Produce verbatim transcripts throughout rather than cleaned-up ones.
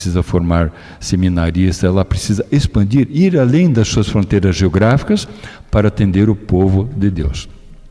precisa formar seminaristas, ela precisa expandir, ir além das suas fronteiras geográficas para atender o povo de Deus.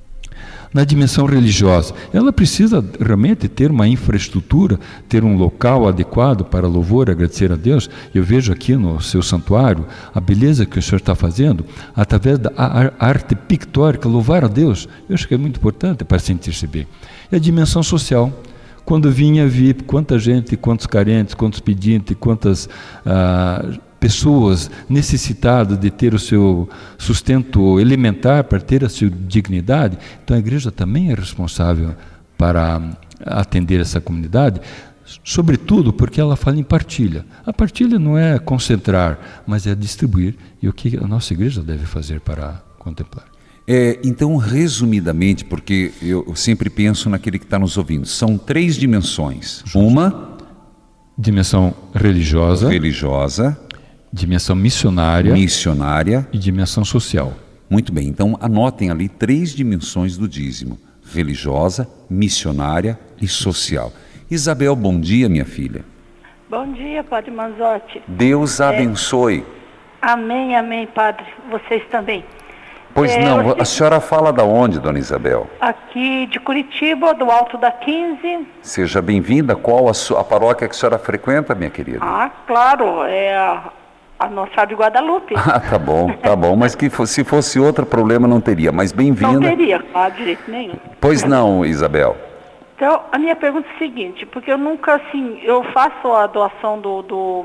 Na dimensão religiosa, ela precisa realmente ter uma infraestrutura, ter um local adequado para louvor, agradecer a Deus. Eu vejo aqui no seu santuário a beleza que o Senhor está fazendo através da arte pictórica, louvar a Deus. Eu acho que é muito importante para sentir-se bem. E a dimensão social. Quando vinha, vi quanta gente, quantos carentes, quantos pedintes, quantas ah, pessoas necessitadas de ter o seu sustento elementar, para ter a sua dignidade. Então a igreja também é responsável para atender essa comunidade, sobretudo porque ela fala em partilha. A partilha não é concentrar, mas é distribuir. E o que a nossa igreja deve fazer para contemplar? É, então, resumidamente, porque eu sempre penso naquele que está nos ouvindo, são três dimensões. Uma... dimensão religiosa. Religiosa. Dimensão missionária. Missionária. E dimensão social. Muito bem, então anotem ali três dimensões do dízimo. Religiosa, missionária e social. Isabel, bom dia, minha filha. Bom dia, Padre Manzotti. Deus é... abençoe. Amém, amém, Padre. Vocês também. Pois é, não, você... a senhora fala da onde, dona Isabel? Aqui de Curitiba, do Alto da quinze. Seja bem-vinda. Qual a, sua, a paróquia que a senhora frequenta, minha querida? Ah, claro, é a, a Nossa Senhora de Guadalupe. Ah, tá bom, tá bom, mas que se fosse outro problema não teria, mas bem-vinda. Não teria, claro, de jeito nenhum. Pois não, Isabel. Então, a minha pergunta é a seguinte, porque eu nunca, assim, eu faço a doação do, do,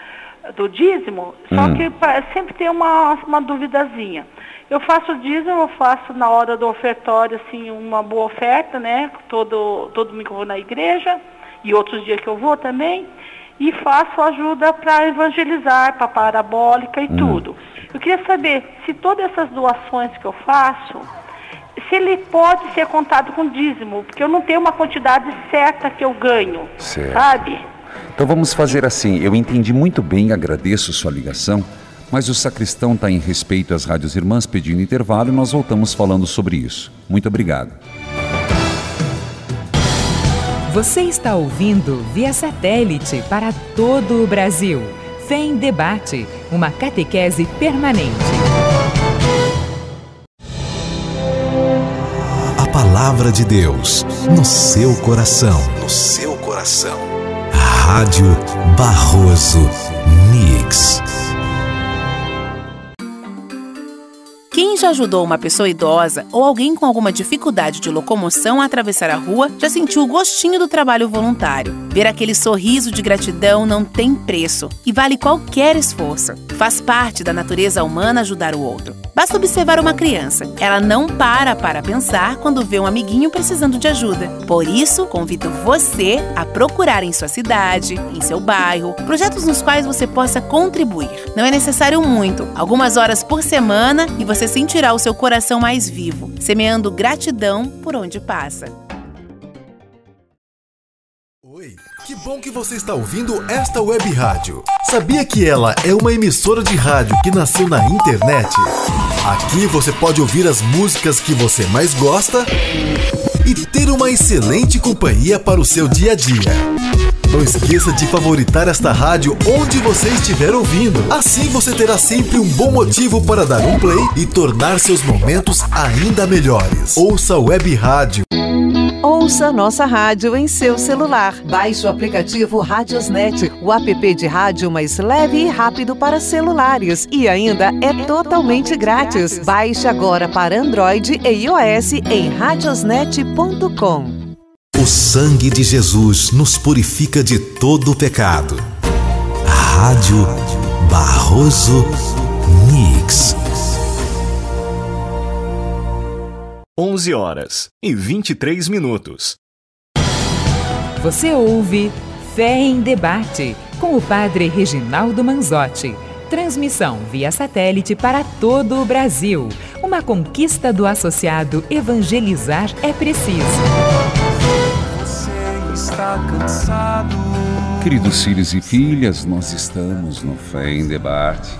do dízimo, só hum. que sempre tem uma, uma duvidazinha. Eu faço o dízimo, eu faço na hora do ofertório, assim, uma boa oferta, né? Todo, todo domingo eu vou na igreja, e outros dias que eu vou também, e faço ajuda para evangelizar, para parabólica e hum. tudo. Eu queria saber se todas essas doações que eu faço, se ele pode ser contado com dízimo, porque eu não tenho uma quantidade certa que eu ganho, certo. Sabe? Então vamos fazer assim, eu entendi muito bem, agradeço sua ligação, mas o sacristão está em respeito às rádios irmãs pedindo intervalo e nós voltamos falando sobre isso. Muito obrigado. Você está ouvindo via satélite para todo o Brasil. Fé em Debate, uma catequese permanente. A palavra de Deus no seu coração. No seu coração. Rádio Barroso Mix. Quem já ajudou uma pessoa idosa ou alguém com alguma dificuldade de locomoção a atravessar a rua já sentiu o gostinho do trabalho voluntário. Ver aquele sorriso de gratidão não tem preço e vale qualquer esforço. Faz parte da natureza humana ajudar o outro. Basta observar uma criança. Ela não para para pensar quando vê um amiguinho precisando de ajuda. Por isso, convido você a procurar em sua cidade, em seu bairro, projetos nos quais você possa contribuir. Não é necessário muito, algumas horas por semana e você sentirá o seu coração mais vivo, semeando gratidão por onde passa. Oi, que bom que você está ouvindo esta web rádio. Sabia que ela é uma emissora de rádio que nasceu na internet? Aqui você pode ouvir as músicas que você mais gosta e ter uma excelente companhia para o seu dia a dia. Não esqueça de favoritar esta rádio onde você estiver ouvindo. Assim você terá sempre um bom motivo para dar um play e tornar seus momentos ainda melhores. Ouça a web rádio. Ouça nossa rádio em seu celular. Baixe o aplicativo Radiosnet, o app de rádio mais leve e rápido para celulares. E ainda é totalmente grátis. Baixe agora para Android e iOS em radiosnet ponto com. O sangue de Jesus nos purifica de todo o pecado. Rádio Barroso Mix. onze horas e vinte e três minutos. Você ouve Fé em Debate, com o Padre Reginaldo Manzotti. Transmissão via satélite para todo o Brasil. Uma conquista do associado Evangelizar é Preciso. Você está cansado. Queridos filhos e filhas, nós estamos no Fé em Debate.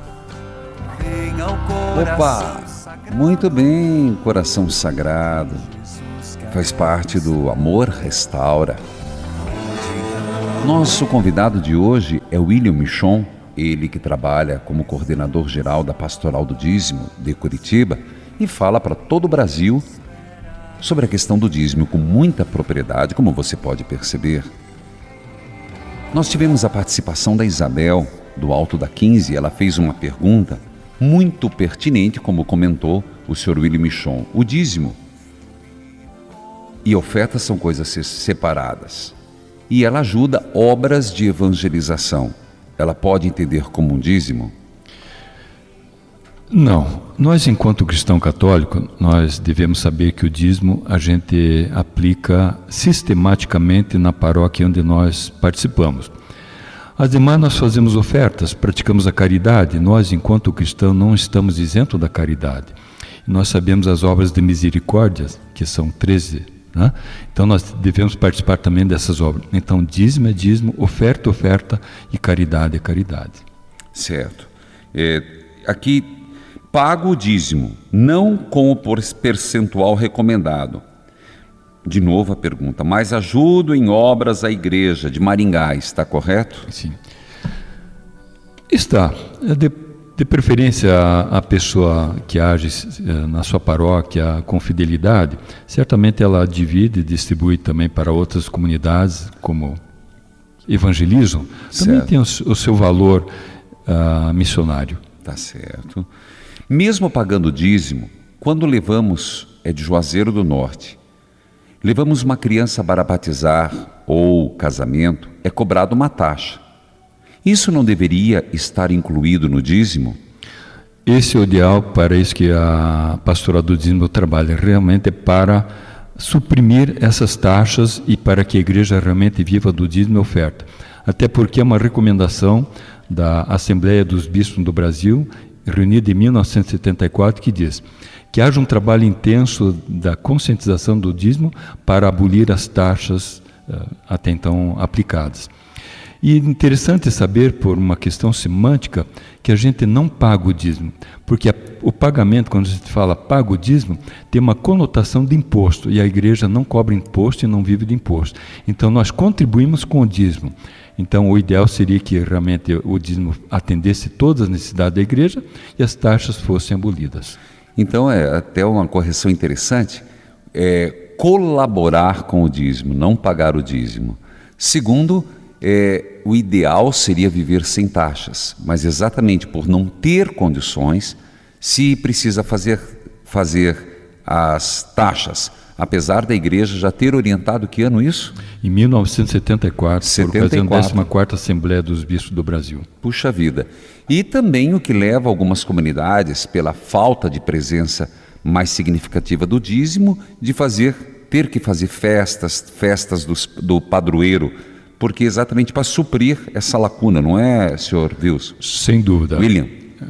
Opa! Muito bem, coração sagrado, faz parte do Amor Restaura. Nosso convidado de hoje é William Michon, ele que trabalha como coordenador geral da Pastoral do Dízimo de Curitiba e fala para todo o Brasil sobre a questão do dízimo com muita propriedade, como você pode perceber. Nós tivemos a participação da Isabel, do Alto da quinze, ela fez uma pergunta muito pertinente, como comentou o senhor William Michon. O dízimo e oferta são coisas separadas. E ela ajuda obras de evangelização. Ela pode entender como um dízimo? Não. Nós, enquanto cristão católico, nós devemos saber que o dízimo a gente aplica sistematicamente na paróquia onde nós participamos. As demais nós fazemos ofertas, praticamos a caridade. Nós, enquanto cristão, não estamos isentos da caridade. Nós sabemos as obras de misericórdia, que são treze, né? Então nós devemos participar também dessas obras. Então dízimo é dízimo, oferta é oferta e caridade é caridade. Certo. É, aqui, pago o dízimo, não com o percentual recomendado. De novo a pergunta, mas ajudo em obras à igreja de Maringá, está correto? Sim. Está. De, de preferência, a, a pessoa que age na sua paróquia com fidelidade, certamente ela divide e distribui também para outras comunidades, como evangelizam, também certo. tem o, o seu valor uh, missionário. Tá certo. Mesmo pagando dízimo, quando levamos, é de Juazeiro do Norte, levamos uma criança para batizar ou casamento, é cobrado uma taxa. Isso não deveria estar incluído no dízimo? Esse é o ideal, para isso que a Pastoral do Dízimo trabalha, realmente é para suprimir essas taxas e para que a igreja realmente viva do dízimo e oferta. Até porque é uma recomendação da Assembleia dos Bispos do Brasil, reunida em mil novecentos e setenta e quatro, que diz que haja um trabalho intenso da conscientização do dízimo para abolir as taxas uh, até então aplicadas. E interessante saber, por uma questão semântica, que a gente não paga o dízimo, porque a, o pagamento, quando a gente fala paga o dízimo, tem uma conotação de imposto, e a igreja não cobra imposto e não vive de imposto. Então nós contribuímos com o dízimo. Então o ideal seria que realmente o dízimo atendesse todas as necessidades da igreja e as taxas fossem abolidas. Então é até uma correção interessante, é colaborar com o dízimo, não pagar o dízimo. Segundo, é, o ideal seria viver sem taxas, mas exatamente por não ter condições, se precisa fazer, fazer as taxas, apesar da igreja já ter orientado que ano isso? Em mil novecentos e setenta e quatro, setenta e quatro. Por ocasião da décima quarta Assembleia dos Bispos do Brasil. Puxa vida. E também o que leva algumas comunidades, pela falta de presença mais significativa do dízimo, de fazer, ter que fazer festas, festas dos, do padroeiro, porque exatamente para suprir essa lacuna, não é, senhor Wilson? Sem dúvida. William.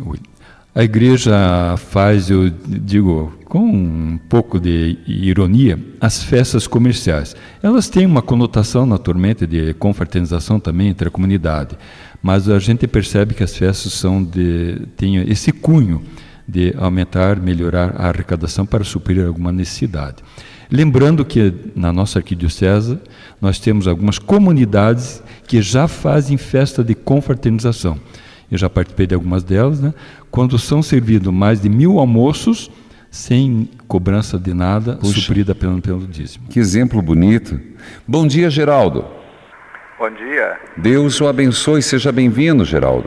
A igreja faz, eu digo, com um pouco de ironia, as festas comerciais. Elas têm uma conotação, naturalmente, de confraternização também entre a comunidade, mas a gente percebe que as festas são de, têm esse cunho de aumentar, melhorar a arrecadação para suprir alguma necessidade. Lembrando que na nossa arquidiocese nós temos algumas comunidades que já fazem festa de confraternização. Eu já participei de algumas delas, né? Quando são servidos mais de mil almoços, sem cobrança de nada, Puxa. suprida pelo, pelo dízimo. Que exemplo bonito. Bom dia, Geraldo. Bom dia. Deus o abençoe, seja bem-vindo, Geraldo.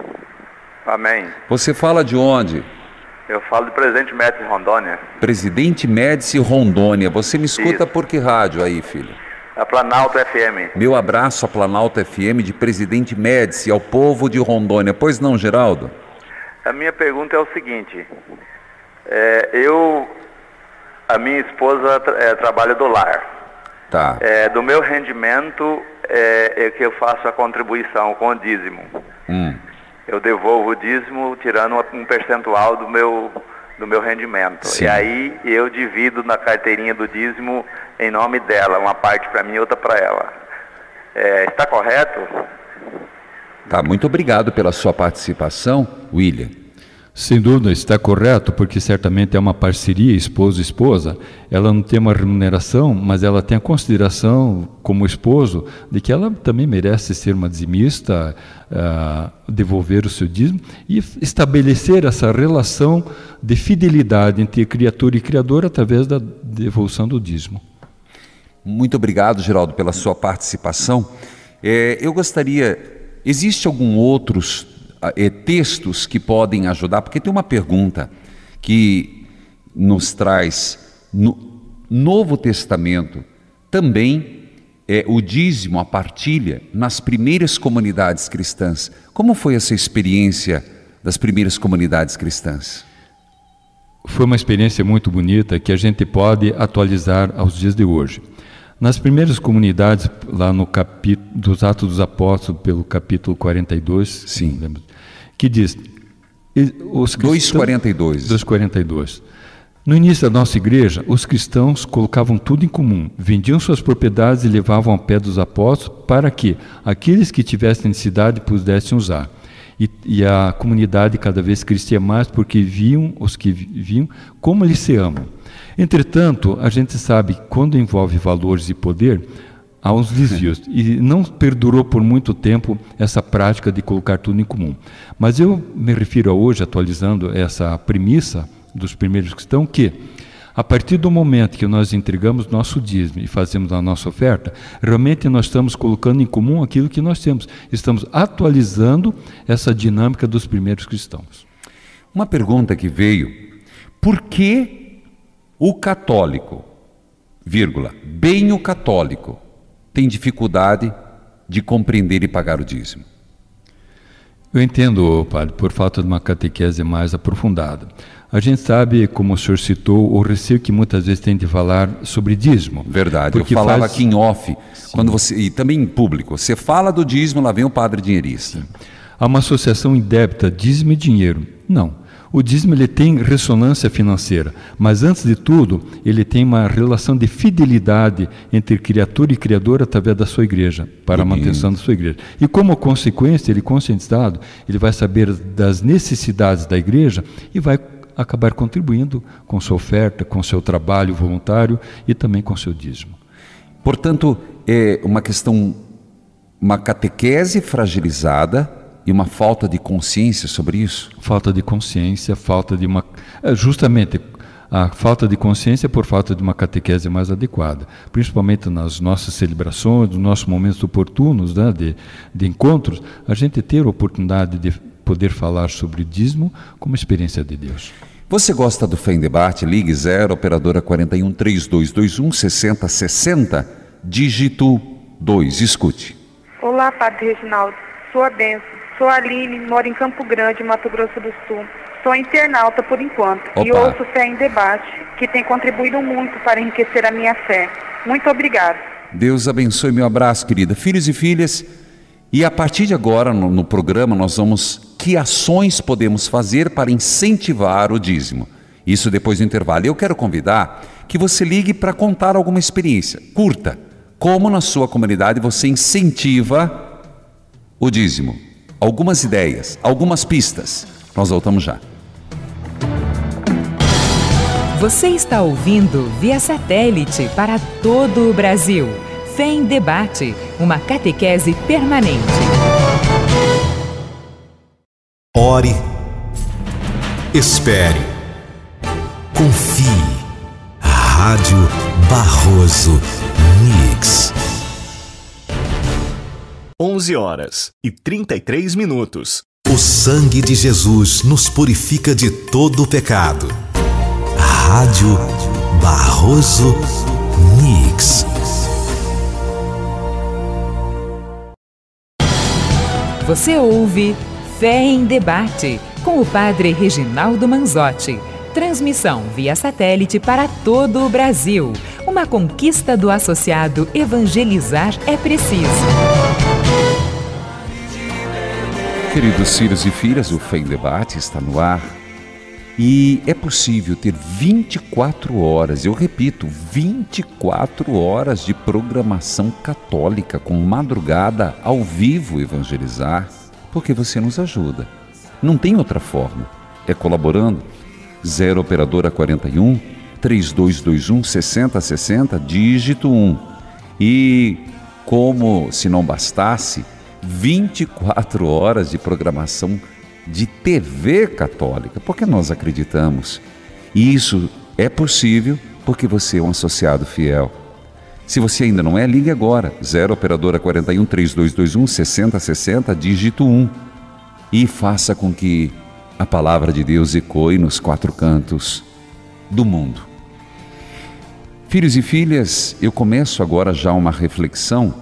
Amém. Você fala de onde? Eu falo de Presidente Médici, Rondônia. Presidente Médici, Rondônia. Você me escuta Isso. por que rádio aí, filho? A Planalto F M. Meu abraço à Planalto F M de Presidente Médici, ao povo de Rondônia. Pois não, Geraldo? A minha pergunta é o seguinte. É, eu, a minha esposa é, trabalha do lar. Tá. É, do meu rendimento é, é que eu faço a contribuição com o dízimo. Hum. Eu devolvo o dízimo tirando um percentual do meu, do meu rendimento. Sim. E aí eu divido na carteirinha do dízimo em nome dela, uma parte para mim e outra para ela. É, está correto? Tá, muito obrigado pela sua participação, William. Sem dúvida, está correto, porque certamente é uma parceria esposo-esposa. Ela não tem uma remuneração, mas ela tem a consideração como esposo de que ela também merece ser uma dizimista, uh, devolver o seu dízimo e estabelecer essa relação de fidelidade entre criatura e criador através da devolução do dízimo. Muito obrigado, Geraldo, pela sua participação. É, eu gostaria, existe algum outros é, textos que podem ajudar? Porque tem uma pergunta que nos traz no Novo Testamento também é, o dízimo, a partilha nas primeiras comunidades cristãs. Como foi essa experiência das primeiras comunidades cristãs? Foi uma experiência muito bonita que a gente pode atualizar aos dias de hoje. Nas primeiras comunidades, lá no capítulo dos Atos dos Apóstolos, pelo capítulo quarenta e dois, sim, lembro, que diz... dois quarenta e dois. dois quarenta e dois. No início da nossa igreja, os cristãos colocavam tudo em comum, vendiam suas propriedades e levavam ao pé dos apóstolos para que aqueles que tivessem necessidade pudessem usar. E, e a comunidade cada vez crescia mais porque viam os que viam como eles se amam. Entretanto, a gente sabe que quando envolve valores e poder, há uns desvios. E não perdurou por muito tempo essa prática de colocar tudo em comum. Mas eu me refiro a hoje, atualizando essa premissa dos primeiros cristãos, que a partir do momento que nós entregamos nosso dízimo e fazemos a nossa oferta, realmente nós estamos colocando em comum aquilo que nós temos. Estamos atualizando essa dinâmica dos primeiros cristãos. Uma pergunta que veio: por que o católico, vírgula, bem o católico, tem dificuldade de compreender e pagar o dízimo? Eu entendo, padre, por falta de uma catequese mais aprofundada. A gente sabe, como o senhor citou, o receio que muitas vezes tem de falar sobre dízimo. Verdade, eu falava faz... aqui em off, quando você, e também em público, você fala do dízimo, lá vem o padre dinheirista. Sim. Há uma associação indébita, dízimo e dinheiro. Não. O dízimo ele tem ressonância financeira, mas antes de tudo, ele tem uma relação de fidelidade entre criatura e criador através da sua igreja, para a manutenção da sua igreja. E como consequência, ele conscientizado, ele vai saber das necessidades da igreja e vai acabar contribuindo com sua oferta, com seu trabalho voluntário e também com seu dízimo. Portanto, é uma questão, uma catequese fragilizada e uma falta de consciência sobre isso? Falta de consciência, falta de uma... Justamente a falta de consciência por falta de uma catequese mais adequada, principalmente nas nossas celebrações, nos nossos momentos oportunos, né, de, de encontros, a gente ter a oportunidade de poder falar sobre dízimo como experiência de Deus. Você gosta do Fé em Debate? Ligue zero, operadora quarenta e um, trinta e dois vinte e um, sessenta sessenta, dígito dois, escute. Olá, Padre Reginaldo, sua bênção. Sou a Aline, moro em Campo Grande, Mato Grosso do Sul. Sou internauta por enquanto. Opa. E ouço Fé em Debate, que tem contribuído muito para enriquecer a minha fé. Muito obrigada. Deus abençoe, meu abraço, querida. Filhos e filhas, e a partir de agora, no, no programa, nós vamos... Que ações podemos fazer para incentivar o dízimo? Isso depois do intervalo. Eu quero convidar que você ligue para contar alguma experiência curta. Como na sua comunidade você incentiva o dízimo? Algumas ideias, algumas pistas. Nós voltamos já. Você está ouvindo via satélite para todo o Brasil. Fé em Debate, uma catequese permanente. Ore, espere, confie. Rádio Barroso Mix. onze horas e trinta e três minutos. O sangue de Jesus nos purifica de todo o pecado. Rádio Barroso Mix. Você ouve Fé em Debate com o Padre Reginaldo Manzotti. Transmissão via satélite para todo o Brasil. Uma conquista do associado Evangelizar é Preciso. Queridos filhos e filhas, o Fé em Debate está no ar. E é possível ter vinte e quatro horas, eu repito, vinte e quatro horas de programação católica com madrugada ao vivo Evangelizar, porque você nos ajuda. Não tem outra forma. é colaborando? zero operadora quarenta e um, três dois dois um, seis zero seis zero, dígito um. E como se não bastasse, vinte e quatro horas de programação de T V católica, porque nós acreditamos. E isso é possível porque você é um associado fiel. Se você ainda não é, ligue agora, zero operadora quarenta e um, três dois dois um, seis zero seis zero, dígito um. E faça com que a palavra de Deus ecoe nos quatro cantos do mundo. Filhos e filhas, eu começo agora já uma reflexão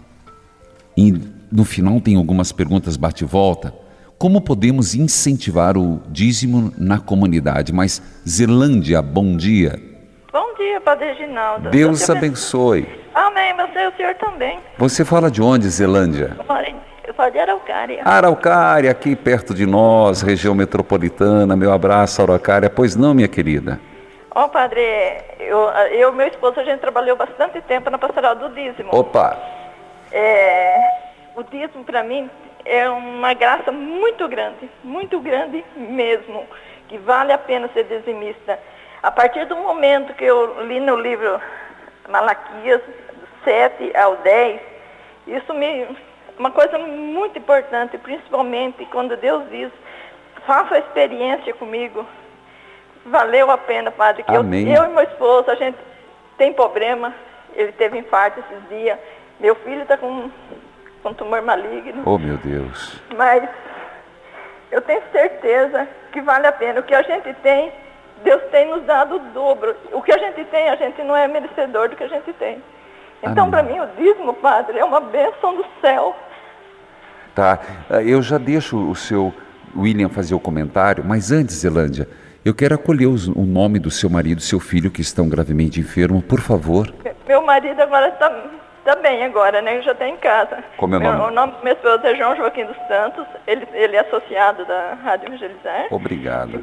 e no final tem algumas perguntas bate-volta. Como podemos incentivar o dízimo na comunidade? Mas Zelândia, bom dia. Bom dia, Padre Reginaldo. Deus te abençoe. Amém, você e o senhor também. Você fala de onde, Zelândia? Eu falo de Araucária. Araucária, aqui perto de nós, região metropolitana. Meu abraço, Araucária. Pois não, minha querida? Ó, oh, Padre, eu e eu, meu esposo, a gente trabalhou bastante tempo na pastoral do dízimo. Opa! É, o dízimo, para mim, é uma graça muito grande, muito grande mesmo, que vale a pena ser dizimista. A partir do momento que eu li no livro Malaquias, sete ao dez, isso me... uma coisa muito importante, principalmente quando Deus diz, faça a experiência comigo. Valeu a pena, Padre, que eu, eu e meu esposo, a gente tem problema, ele teve infarto esses dias, meu filho está com, com tumor maligno. Oh, meu Deus. Mas eu tenho certeza que vale a pena. O que a gente tem, Deus tem nos dado o dobro. O que a gente tem, a gente não é merecedor do que a gente tem. Então, para mim, o dízimo, Padre, é uma bênção do céu. Tá, eu já deixo o seu William fazer o comentário, mas antes, Zelândia, eu quero acolher os, o nome do seu marido e seu filho que estão gravemente enfermos, por favor. Meu marido agora está tá bem agora, né? Ele já está em casa. Como é o nome? Meu, o nome do meu esposo é João Joaquim dos Santos, ele, ele é associado da Rádio Evangelizar. Obrigado.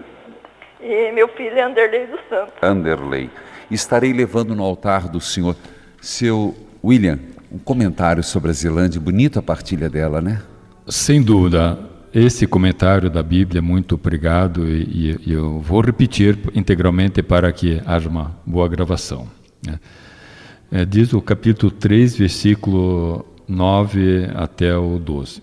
E meu filho é Anderley dos Santos. Anderley. Estarei levando no altar do Senhor. Seu William, um comentário sobre a Zelândia, bonito a partilha dela, né? Sem dúvida, esse comentário da Bíblia é muito pregado e, e eu vou repetir integralmente para que haja uma boa gravação. Né? É, diz o capítulo três, versículo nove até o doze.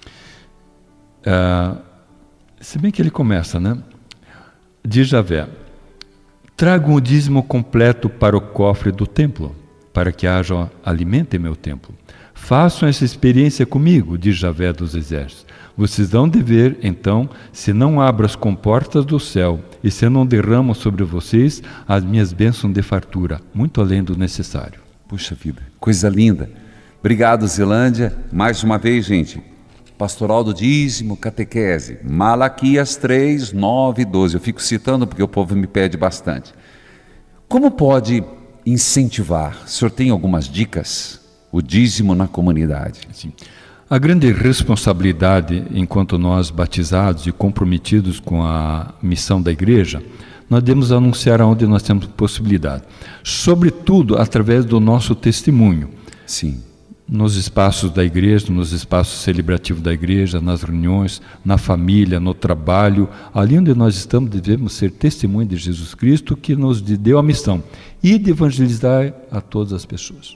É, se bem que ele começa, né? Diz Javé, tragam o dízimo completo para o cofre do templo, para que haja alimento em meu templo. Façam essa experiência comigo, diz Javé dos exércitos. Vocês vão dever, então, se não abro as comportas do céu e se não derramo sobre vocês as minhas bênçãos de fartura, muito além do necessário. Puxa vida, coisa linda. Obrigado, Zelândia. Mais uma vez, gente, Pastoral do Dízimo, Catequese, Malaquias três, nove e doze. Eu fico citando porque o povo me pede bastante. Como pode incentivar? O senhor tem algumas dicas? O dízimo na comunidade. Sim. A grande responsabilidade, enquanto nós batizados e comprometidos com a missão da igreja, nós devemos anunciar aonde nós temos possibilidade. Sobretudo através do nosso testemunho. Sim. Nos espaços da igreja, nos espaços celebrativos da igreja, nas reuniões, na família, no trabalho, ali onde nós estamos, devemos ser testemunho de Jesus Cristo que nos deu a missão e de evangelizar a todas as pessoas.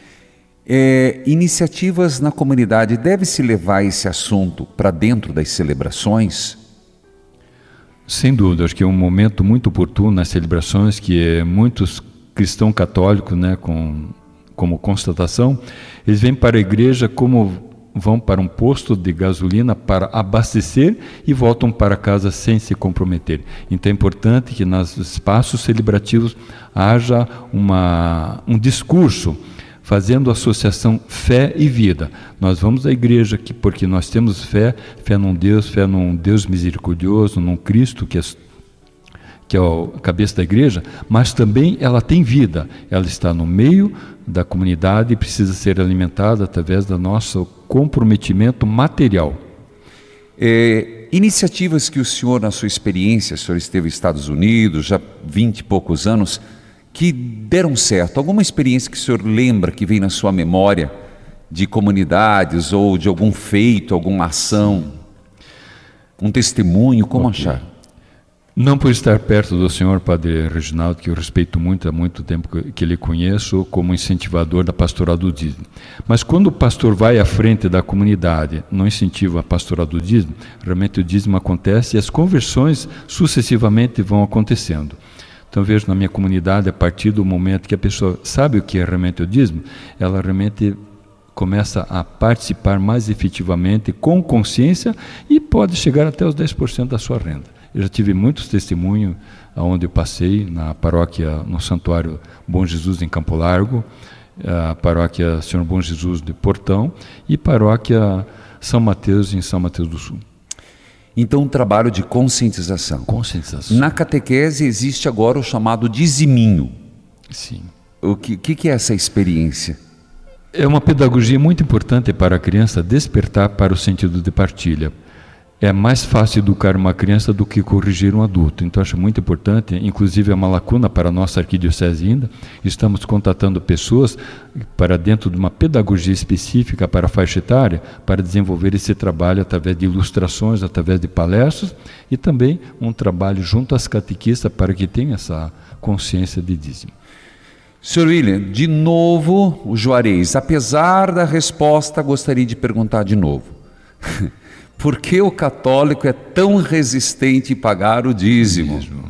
É, iniciativas na comunidade, deve-se levar esse assunto para dentro das celebrações? Sem dúvida, acho que é um momento muito oportuno nas celebrações que muitos cristãos católicos, né, com, como constatação, eles vêm para a igreja como vão para um posto de gasolina para abastecer e voltam para casa sem se comprometer. Então é importante que nos espaços celebrativos haja uma, um discurso fazendo associação fé e vida. Nós vamos à igreja aqui porque nós temos fé, fé num Deus, fé num Deus misericordioso, num Cristo que é, que é a cabeça da igreja, mas também ela tem vida, ela está no meio da comunidade e precisa ser alimentada através do nosso comprometimento material. É, iniciativas que o senhor, na sua experiência, o senhor esteve nos Estados Unidos, já vinte e poucos anos, que deram certo, alguma experiência que o senhor lembra, que vem na sua memória, de comunidades ou de algum feito, alguma ação, um testemunho, como okay. achar? Não por estar perto do senhor Padre Reginaldo, que eu respeito muito, há muito tempo que ele conheço, como incentivador da pastoral do dízimo. Mas quando o pastor vai à frente da comunidade, não incentiva a pastoral do dízimo, realmente o dízimo acontece e as conversões sucessivamente vão acontecendo. Então vejo na minha comunidade, a partir do momento que a pessoa sabe o que é realmente o dízimo, ela realmente começa a participar mais efetivamente, com consciência, e pode chegar até os dez por cento da sua renda. Eu já tive muitos testemunhos onde eu passei, na paróquia, no Santuário Bom Jesus em Campo Largo, a paróquia Senhor Bom Jesus de Portão e paróquia São Mateus em São Mateus do Sul. Então, um trabalho de conscientização. Conscientização. Na catequese existe agora o chamado diziminho. Sim. O que, que, que é essa experiência? É uma pedagogia muito importante para a criança despertar para o sentido de partilha. É mais fácil educar uma criança do que corrigir um adulto. Então, acho muito importante, inclusive é uma lacuna para a nossa arquidiocese ainda, estamos contatando pessoas para dentro de uma pedagogia específica para a faixa etária, para desenvolver esse trabalho através de ilustrações, através de palestras, e também um trabalho junto às catequistas para que tenham essa consciência de dízimo. senhor William, de novo o Juarez, apesar da resposta, gostaria de perguntar de novo. Por que o católico é tão resistente em pagar o dízimo? dízimo.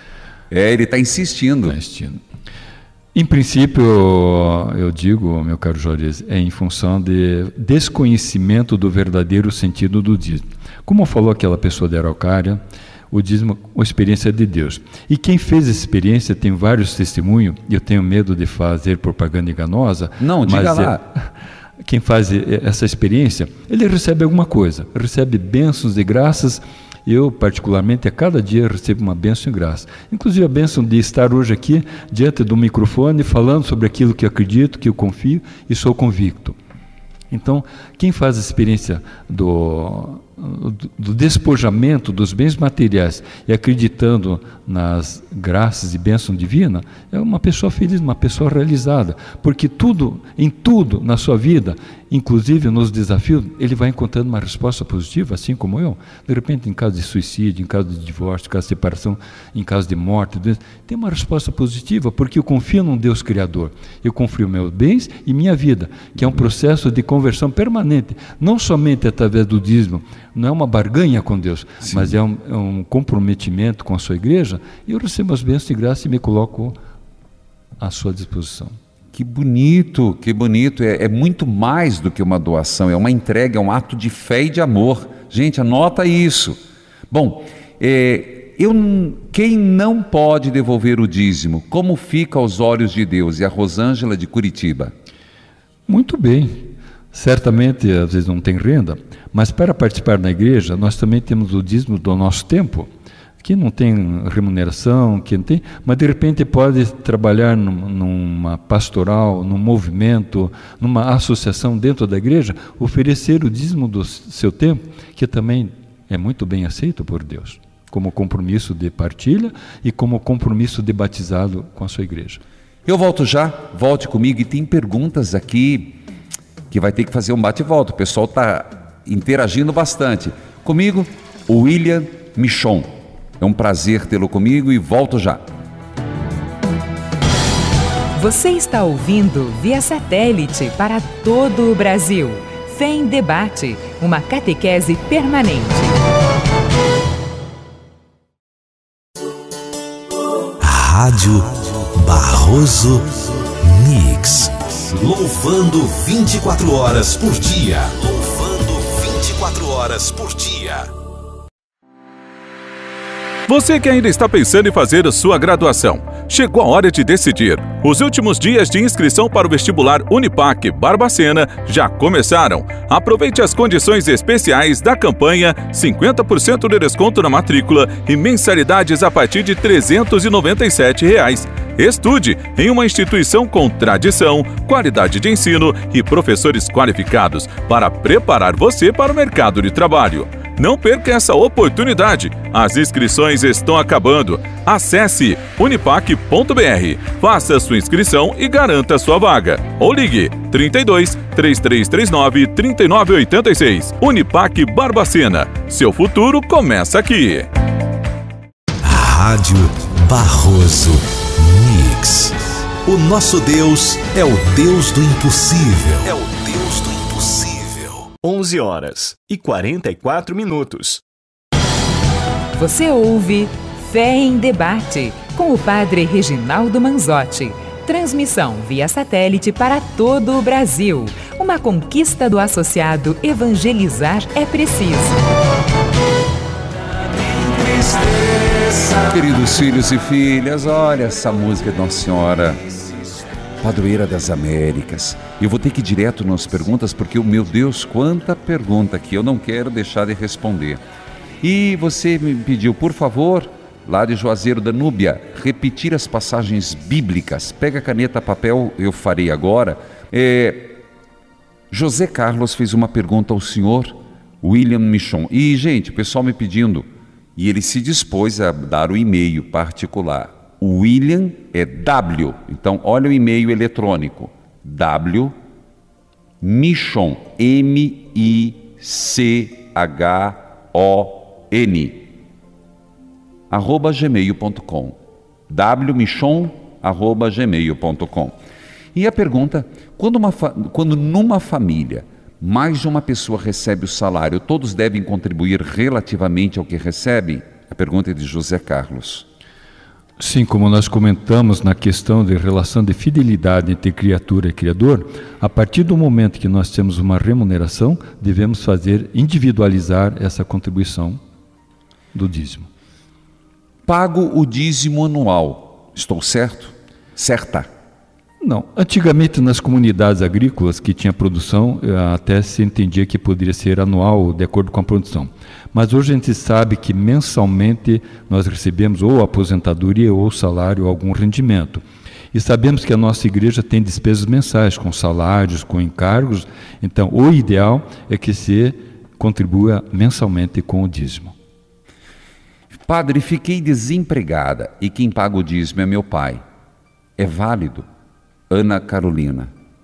É, ele está insistindo. Está insistindo. Em princípio, eu digo, meu caro Juarez, é em função de desconhecimento do verdadeiro sentido do dízimo. Como falou aquela pessoa da Araucária, o dízimo é uma experiência de Deus. E quem fez essa experiência tem vários testemunhos, e eu tenho medo de fazer propaganda enganosa. Não, diga mas lá. É... Quem faz essa experiência, ele recebe alguma coisa, recebe bênçãos e graças. Eu, particularmente, a cada dia recebo uma bênção e graça. Inclusive a bênção de estar hoje aqui, diante do microfone, falando sobre aquilo que eu acredito, que eu confio e sou convicto. Então, quem faz a experiência do, do despojamento dos bens materiais e acreditando nas graças e bênçãos divinas, é uma pessoa feliz, uma pessoa realizada, porque tudo, em tudo na sua vida, inclusive nos desafios, ele vai encontrando uma resposta positiva, assim como eu. De repente, em caso de suicídio, em caso de divórcio, em caso de separação, em caso de morte, tem uma resposta positiva, porque eu confio num Deus Criador. Eu confio meus bens e minha vida, que é um processo de conversão permanente, não somente através do dízimo, não é uma barganha com Deus, Sim. mas é um, é um comprometimento com a sua igreja, e eu recebo as bênçãos de graça e me coloco à sua disposição. Que bonito, que bonito, é, é muito mais do que uma doação, é uma entrega, é um ato de fé e de amor. Gente, anota isso. Bom, é, eu, quem não pode devolver o dízimo, como fica aos olhos de Deus? E a Rosângela de Curitiba? Muito bem, certamente às vezes não tem renda, mas para participar da igreja nós também temos o dízimo do nosso tempo, que não tem remuneração, que não tem, mas de repente pode trabalhar num, numa pastoral, num movimento, numa associação dentro da igreja, oferecer o dízimo do seu tempo, que também é muito bem aceito por Deus, como compromisso de partilha e como compromisso de batizado com a sua igreja. Eu volto já, volte comigo, e tem perguntas aqui que vai ter que fazer um bate e volta, o pessoal está interagindo bastante. Comigo, o William Michon. É um prazer tê-lo comigo e volto já. Você está ouvindo via satélite para todo o Brasil. Fé em Debate, uma catequese permanente. Rádio Barroso Mix. Louvando vinte e quatro horas por dia. Louvando vinte e quatro horas por dia. Você que ainda está pensando em fazer a sua graduação, chegou a hora de decidir. Os últimos dias de inscrição para o vestibular Unipac Barbacena já começaram. Aproveite as condições especiais da campanha, cinquenta por cento de desconto na matrícula e mensalidades a partir de trezentos e noventa e sete reais. Estude em uma instituição com tradição, qualidade de ensino e professores qualificados para preparar você para o mercado de trabalho. Não perca essa oportunidade. As inscrições estão acabando. Acesse unipac ponto br, faça sua inscrição e garanta sua vaga. Ou ligue trinta e dois, três três três nove, trinta e nove oitenta e seis. Unipac Barbacena. Seu futuro começa aqui. Rádio Barroso Mix. O nosso Deus é o Deus do impossível. É o Deus do impossível. onze horas e quarenta e quatro minutos. Você ouve Fé em Debate, com o Padre Reginaldo Manzotti. Transmissão via satélite para todo o Brasil. Uma conquista do associado Evangelizar é Preciso. Queridos filhos e filhas, olha essa música de Nossa Senhora, Padroeira das Américas. Eu vou ter que ir direto nas perguntas, porque, o meu Deus, quanta pergunta aqui, eu não quero deixar de responder. E você me pediu, por favor, lá de Juazeiro da Núbia, repetir as passagens bíblicas. Pega caneta, papel, eu farei agora. É, José Carlos fez uma pergunta ao senhor William Michon. E, gente, o pessoal me pedindo, e ele se dispôs a dar o e-mail particular. O William é W, então olha o e-mail eletrônico. W, Michon, M I C H O N, arroba gmail ponto com. wmichon, arroba gmail ponto com. E a pergunta, quando, uma fa... quando numa família mais de uma pessoa recebe o salário, todos devem contribuir relativamente ao que recebem? A pergunta é de José Carlos. Sim, como nós comentamos na questão de relação de fidelidade entre criatura e criador, a partir do momento que nós temos uma remuneração, devemos fazer, individualizar essa contribuição do dízimo. Pago o dízimo anual, estou certo? Certa? Não. Antigamente, nas comunidades agrícolas que tinha produção, até se entendia que poderia ser anual, de acordo com a produção. Mas hoje a gente sabe que mensalmente nós recebemos ou aposentadoria ou salário, ou algum rendimento. E sabemos que a nossa igreja tem despesas mensais, com salários, com encargos. Então, o ideal é que se contribua mensalmente com o dízimo. Padre, fiquei desempregada e quem paga o dízimo é meu pai. É válido? Ana Carolina.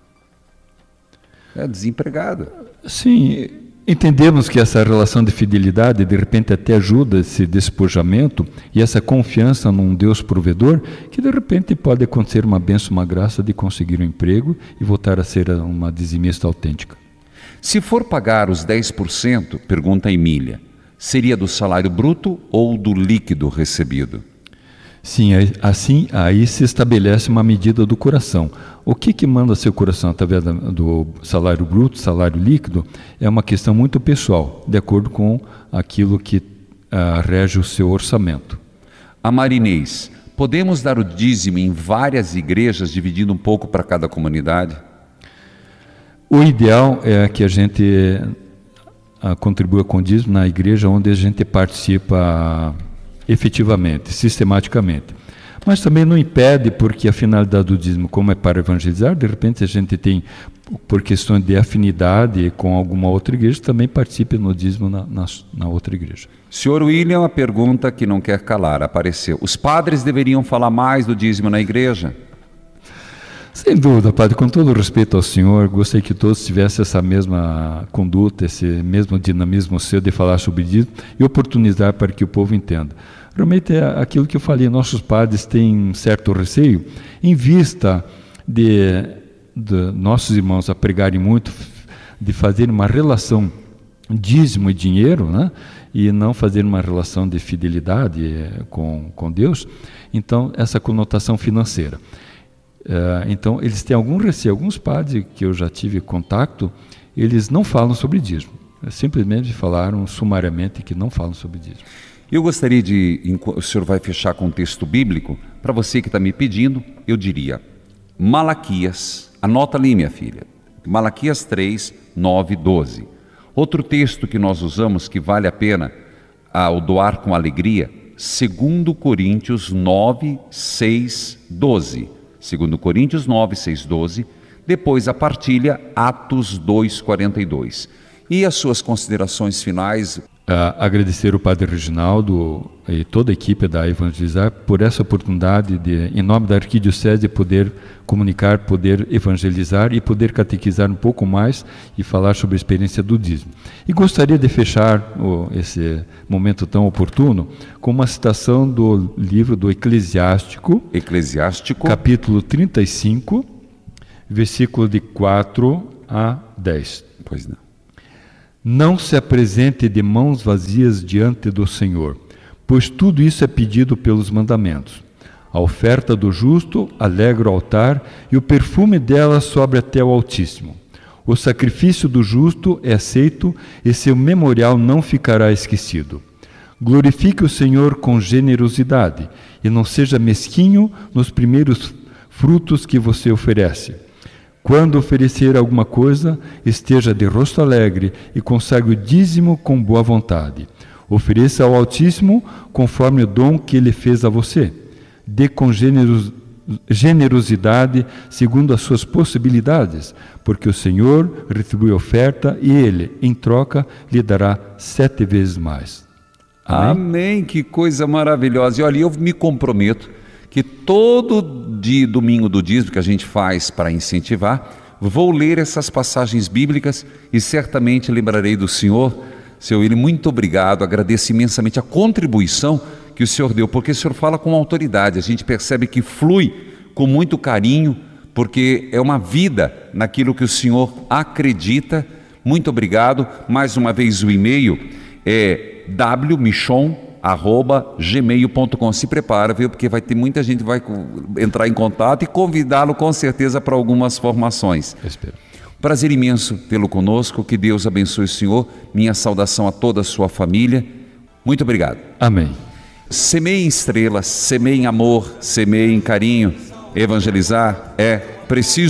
É desempregada. Sim, entendemos que essa relação de fidelidade, de repente até ajuda esse despojamento e essa confiança num Deus provedor, que de repente pode acontecer uma bênção, uma graça de conseguir um emprego e voltar a ser uma dizimista autêntica. Se for pagar os dez por cento, pergunta a Emília, seria do salário bruto ou do líquido recebido? Sim, assim aí se estabelece uma medida do coração. O que que manda seu coração através do salário bruto, salário líquido, é uma questão muito pessoal, de acordo com aquilo que uh, rege o seu orçamento. A Marinês, podemos dar o dízimo em várias igrejas, dividindo um pouco para cada comunidade? O ideal é que a gente uh, contribua com o dízimo na igreja onde a gente participa efetivamente, sistematicamente. Mas também não impede, porque a finalidade do dízimo, como é para evangelizar, de repente a gente tem, por questões de afinidade com alguma outra igreja, também participe no dízimo na, na, na outra igreja. Senhor William, a pergunta que não quer calar, apareceu. Os padres deveriam falar mais do dízimo na igreja? Sem dúvida, padre, com todo o respeito ao senhor, gostaria que todos tivessem essa mesma conduta, esse mesmo dinamismo seu de falar sobre dízimo e oportunizar para que o povo entenda. Realmente é aquilo que eu falei, nossos padres têm certo receio, em vista de, de nossos irmãos a pregarem muito, de fazer uma relação dízimo e dinheiro, né? E não fazer uma relação de fidelidade com, com Deus, então essa conotação financeira. Uh, então, eles têm algum receio. Alguns padres que eu já tive contato, eles não falam sobre dízimo. Simplesmente falaram sumariamente que não falam sobre dízimo. Eu gostaria de, o senhor vai fechar com um texto bíblico, para você que está me pedindo, eu diria, Malaquias, anota ali minha filha, Malaquias três, nove, doze. Outro texto que nós usamos que vale a pena ao doar com alegria, Segundo Coríntios nove, seis, doze. Segundo Coríntios nove, seis, doze, depois a partilha Atos dois, quarenta e dois. E as suas considerações finais, Uh, agradecer o Padre Reginaldo e toda a equipe da Evangelizar por essa oportunidade de, em nome da Arquidiocese, de poder comunicar, poder evangelizar e poder catequizar um pouco mais e falar sobre a experiência do dízimo. E gostaria de fechar oh, esse momento tão oportuno com uma citação do livro do Eclesiástico, Eclesiástico, capítulo trinta e cinco, versículo de quatro a dez. Pois não. Não se apresente de mãos vazias diante do Senhor, pois tudo isso é pedido pelos mandamentos. A oferta do justo alegra o altar e o perfume dela sobe até o Altíssimo. O sacrifício do justo é aceito e seu memorial não ficará esquecido. Glorifique o Senhor com generosidade e não seja mesquinho nos primeiros frutos que você oferece. Quando oferecer alguma coisa, esteja de rosto alegre e consagre o dízimo com boa vontade. Ofereça ao Altíssimo conforme o dom que Ele fez a você. Dê com generos, generosidade segundo as suas possibilidades, porque o Senhor retribui a oferta e Ele, em troca, lhe dará sete vezes mais. Amém? Amém, que coisa maravilhosa. E olha, eu me comprometo que todo dia, domingo do dízimo que a gente faz para incentivar, vou ler essas passagens bíblicas e certamente lembrarei do Senhor. Seu William, muito obrigado, agradeço imensamente a contribuição que o Senhor deu, porque o Senhor fala com autoridade, a gente percebe que flui com muito carinho, porque é uma vida naquilo que o Senhor acredita. Muito obrigado. Mais uma vez o e-mail é w michon arroba gmail ponto com. Se prepara, viu? Porque vai ter muita gente que vai entrar em contato e convidá-lo com certeza para algumas formações. Eu espero. Prazer imenso tê-lo conosco, que Deus abençoe o Senhor. Minha saudação a toda a sua família. Muito obrigado. Amém. Semeie em estrelas, semeie em amor, semeie em carinho. Evangelizar é preciso.